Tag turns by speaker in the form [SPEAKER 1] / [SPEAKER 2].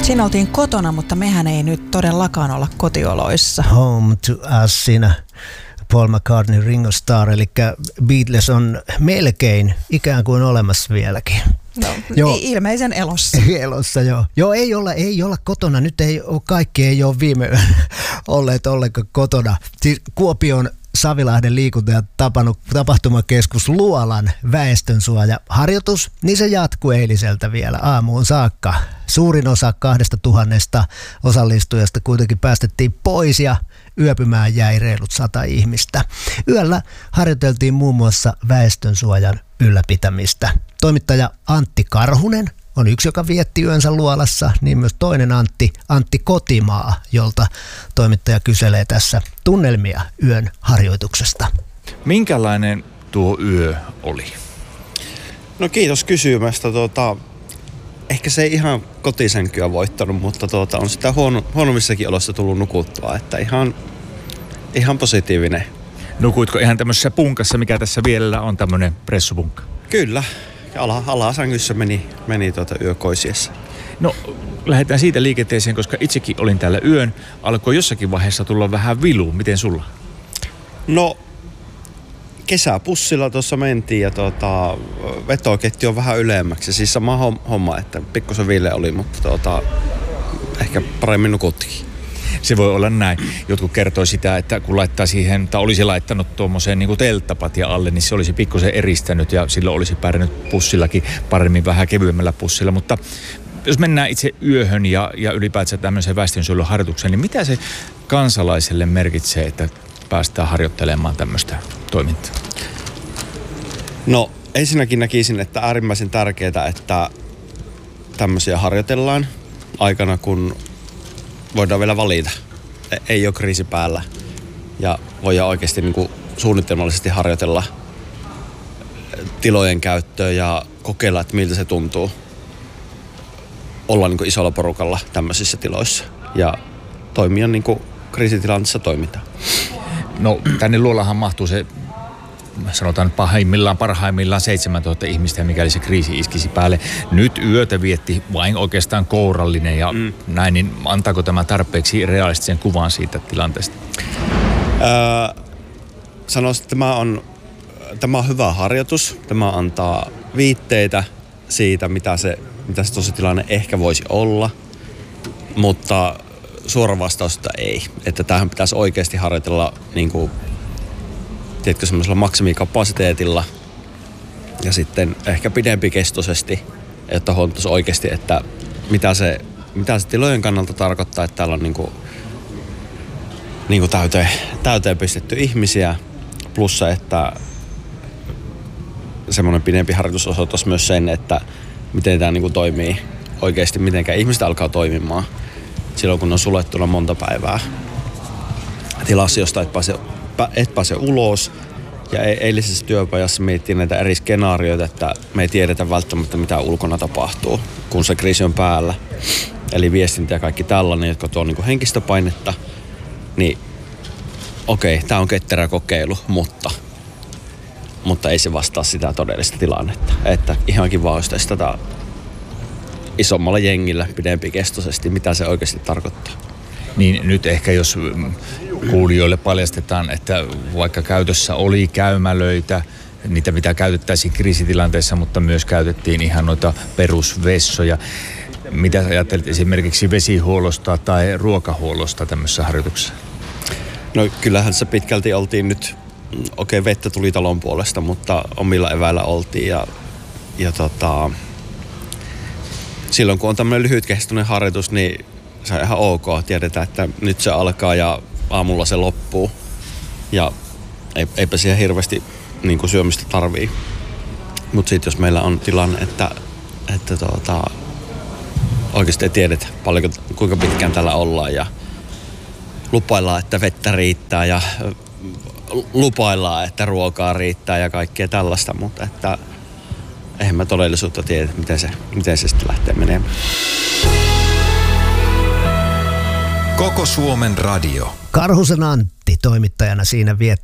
[SPEAKER 1] Siinä oltiin kotona, mutta mehän ei nyt todellakaan olla kotioloissa.
[SPEAKER 2] Home to us siinä Paul McCartney, Ringo Starr, eli Beatles on melkein ikään kuin olemassa vieläkin.
[SPEAKER 1] No, ilmeisen elossa.
[SPEAKER 2] Elossa, joo. Joo, ei olla kotona. Nyt kaikki ei ole viime yön olleet ollenkaan kotona. Siis Kuopion Savilahden liikunta- ja tapahtumakeskus Luolan väestönsuojaharjoitus, niin se jatkuu eiliseltä vielä aamuun saakka. Suurin osa 2000 osallistujasta kuitenkin päästettiin pois ja yöpymään jäi reilut 100 ihmistä. Yöllä harjoiteltiin muun muassa väestönsuojan ylläpitämistä. Toimittaja Antti Karhunen on yksi, joka vietti yönsä Luolassa, niin myös toinen Antti Kotimaa, jolta toimittaja kyselee tässä tunnelmia yön harjoituksesta.
[SPEAKER 3] Minkälainen tuo yö oli?
[SPEAKER 4] No kiitos kysymästä. Ehkä se ei ihan kotisänkyä voittanut, mutta on sitä huonommissakin olossa tullut nukuttua, että ihan positiivinen.
[SPEAKER 3] Nukuitko ihan tämmöisessä punkassa, mikä tässä vielä on, tämmöinen pressupunkka?
[SPEAKER 4] Kyllä. Alasängyssä meni yökoisiessa.
[SPEAKER 3] No, lähdetään siitä liikenteeseen, koska itsekin olin täällä yön. Alkoi jossakin vaiheessa tulla vähän vilu. Miten sulla?
[SPEAKER 4] No, kesäpussilla tuossa mentiin ja vetoketju on vähän ylemmäksi. Siis sama homma, että pikkusen ville oli, mutta ehkä paremmin nukuttikin.
[SPEAKER 3] Se voi olla näin. Jotkut kertoi sitä, että kun laittaa siihen, tai olisi laittanut tuommoiseen niin kuin telttapatja alle, niin se olisi pikkusen eristänyt ja silloin olisi pärjännyt pussillakin paremmin vähän kevyemmällä pussilla. Mutta jos mennään itse yöhön ja ylipäätään tämmöiseen väestönsuojeluharjoitukseen, niin mitä se kansalaiselle merkitsee, että päästään harjoittelemaan tämmöistä toimintaa?
[SPEAKER 4] No ensinnäkin näkisin, että äärimmäisen tärkeää, että tämmöisiä harjoitellaan aikana, kun voidaan vielä valita. Ei ole kriisi päällä ja voidaan oikeasti niin kuin suunnitelmallisesti harjoitella tilojen käyttöä ja kokeilla, että miltä se tuntuu olla niin kuin isolla porukalla tämmöisissä tiloissa ja toimia niin kuin kriisitilanteessa toimitaan.
[SPEAKER 3] No tänne Luolahan mahtuu se, sanotaan parhaimmillaan 7000 ihmistä, mikäli se kriisi iskisi päälle. Nyt yötä vietti vain oikeastaan kourallinen ja näin, niin antaako tämä tarpeeksi realistisen kuvan siitä tilanteesta?
[SPEAKER 4] Sanoisin, että tämä on hyvä harjoitus. Tämä antaa viitteitä siitä, mitä se tosi tilanne ehkä voisi olla, mutta suora vastausta ei. Että tämähän pitäisi oikeasti harjoitella niin kuin, tiedätkö, semmoisella maksimikapasiteetilla ja sitten ehkä pidempikestoisesti, että huomattaisiin oikeasti, että mitä se tilojen kannalta tarkoittaa, että täällä on niin kuin täyteen pistetty ihmisiä, plussa, että semmoinen pidempi harjoitus osoittaisi myös sen, että miten tämä niin kuin toimii oikeasti, miten ihmiset alkaa toimimaan silloin, kun on sulettuna monta päivää tilassa, josta et pääse ulos. Ja eilisessä työpajassa miettii näitä eri skenaarioita, että me ei tiedetä välttämättä, mitä ulkona tapahtuu, kun se kriisi on päällä. Eli viestintä ja kaikki tällainen, jotka tuo niin kuin henkistä painetta, niin okei, tämä on ketterä kokeilu, mutta ei se vastaa sitä todellista tilannetta. Että ihan kiva olisi testata isommalla jengillä pidempikestoisesti, mitä se oikeasti tarkoittaa.
[SPEAKER 3] Niin nyt ehkä jos kuulijoille paljastetaan, että vaikka käytössä oli käymälöitä, niitä mitä käytettäisiin kriisitilanteessa, mutta myös käytettiin ihan noita perusvessoja. Mitä ajattelet esimerkiksi vesihuollosta tai ruokahuollosta tämmöisessä harjoituksessa?
[SPEAKER 4] No kyllähän se pitkälti oltiin nyt, vettä tuli talon puolesta, mutta omilla eväillä oltiin ja silloin kun on tämmöinen lyhytkestoinen harjoitus, niin se on ihan ok. Tiedetään, että nyt se alkaa ja aamulla se loppuu. Ja eipä siihen hirveästi niin kuin syömistä tarvii. Mutta sitten jos meillä on tilanne, että oikeasti ei tiedetä paljon, kuinka pitkään täällä ollaan ja lupaillaan, että vettä riittää ja lupaillaan, että ruokaa riittää ja kaikkea tällaista, mutta että eihän mä todellisuutta tiedä, miten se sitten lähtee menemään.
[SPEAKER 5] Koko Suomen radio.
[SPEAKER 2] Karhusen Antti toimittajana siinä vietti